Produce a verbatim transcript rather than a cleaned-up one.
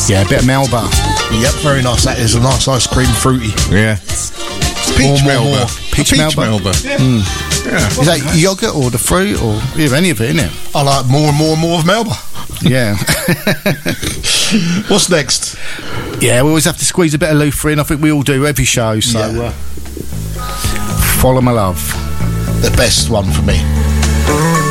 Yeah, a bit of Melba. Yep, very nice. That is a nice ice cream, fruity. Yeah. Peach More, more, Melba. more. Peach A Melba. Melba. Yeah. Yeah. Is that yoghurt or the fruit or yeah, any of it, isn't it? I like more and more and more of Melba. Yeah. What's next? Yeah, we always have to squeeze a bit of Luther in. I think we all do every show. So, Yeah. uh, Follow My Love. The best one for me.